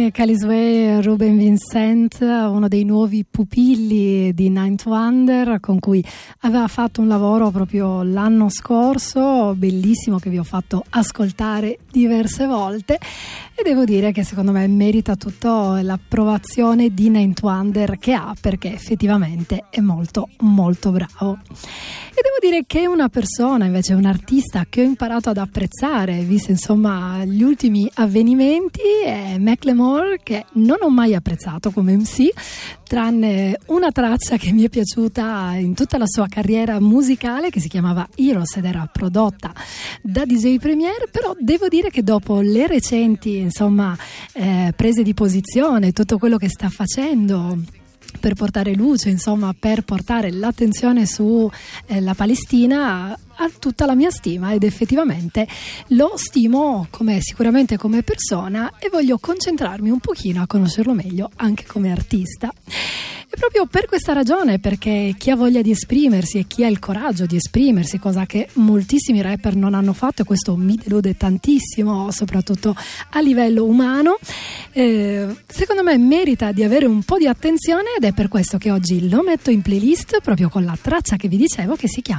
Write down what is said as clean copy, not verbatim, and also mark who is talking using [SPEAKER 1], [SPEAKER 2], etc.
[SPEAKER 1] canzone Cali's Way, Ruben Vincent, uno dei nuovi pupilli di Ninth Wonder, con cui aveva fatto un lavoro proprio l'anno scorso, bellissimo, che vi ho fatto ascoltare diverse volte, e devo dire che secondo me merita tutta l'approvazione di Ninth Wonder che ha, perché effettivamente è molto molto bravo. E devo dire che una persona, invece un artista che ho imparato ad apprezzare, visto insomma gli ultimi avvenimenti, è Macklemore, che non ho mai apprezzato come MC, tranne una traccia che mi è piaciuta in tutta la sua carriera musicale, che si chiamava Heroes ed era prodotta da DJ Premier. Però devo dire che dopo le recenti insomma prese di posizione, tutto quello che sta facendo per portare luce, insomma per portare l'attenzione su la Palestina, ha tutta la mia stima, ed effettivamente lo stimo sicuramente come persona, e voglio concentrarmi un pochino a conoscerlo meglio anche come artista. E proprio per questa ragione, perché chi ha voglia di esprimersi e chi ha il coraggio di esprimersi, cosa che moltissimi rapper non hanno fatto, e questo mi delude tantissimo, soprattutto a livello umano, secondo me merita di avere un po' di attenzione, ed è per questo che oggi lo metto in playlist proprio con la traccia che vi dicevo, che si chiama